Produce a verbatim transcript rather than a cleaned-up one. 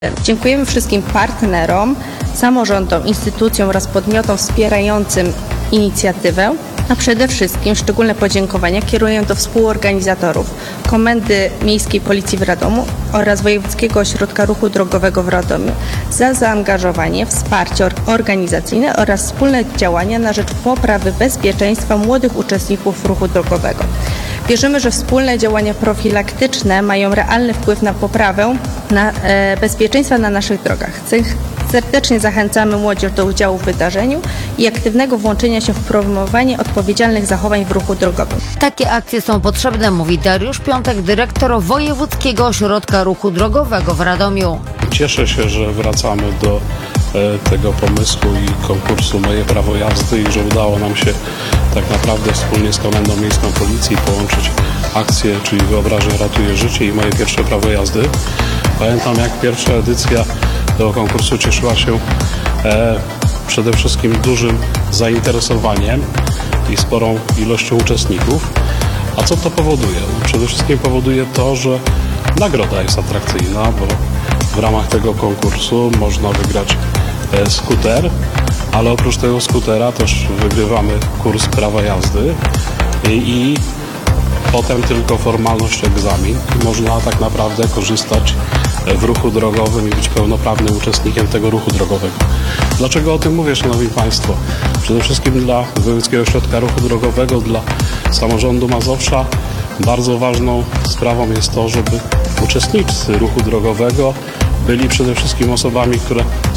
Dziękujemy wszystkim partnerom, samorządom, instytucjom oraz podmiotom wspierającym inicjatywę, a przede wszystkim szczególne podziękowania kieruję do współorganizatorów Komendy Miejskiej Policji w Radomiu oraz Wojewódzkiego Ośrodka Ruchu Drogowego w Radomiu za zaangażowanie, wsparcie organizacyjne oraz wspólne działania na rzecz poprawy bezpieczeństwa młodych uczestników ruchu drogowego. Wierzymy, że wspólne działania profilaktyczne mają realny wpływ na poprawę na, e, bezpieczeństwa na naszych drogach. Serdecznie zachęcamy młodzież do udziału w wydarzeniu i aktywnego włączenia się w promowanie odpowiedzialnych zachowań w ruchu drogowym. Takie akcje są potrzebne, mówi Dariusz Piątek, dyrektor Wojewódzkiego Ośrodka Ruchu Drogowego w Radomiu. Cieszę się, że wracamy do e, tego pomysłu i konkursu Moje Prawo Jazdy i że udało nam się tak naprawdę wspólnie z Komendą Miejską Policji połączyć akcję, czyli Wyobraźnia ratuje życie i Moje Pierwsze Prawo Jazdy. Pamiętam, jak pierwsza edycja tego konkursu cieszyła się e, przede wszystkim dużym zainteresowaniem i sporą ilością uczestników. A co to powoduje? No, przede wszystkim powoduje to, że nagroda jest atrakcyjna, bo w ramach tego konkursu można wygrać e, skuter, ale oprócz tego skutera też wygrywamy kurs prawa jazdy i, i potem tylko formalność egzamin. Można tak naprawdę korzystać w ruchu drogowym i być pełnoprawnym uczestnikiem tego ruchu drogowego. Dlaczego o tym mówię, Szanowni Państwo? Przede wszystkim dla Wojewódzkiego Ośrodka Ruchu Drogowego, dla samorządu Mazowsza bardzo ważną sprawą jest to, żeby uczestnicy ruchu drogowego byli przede wszystkim osobami, które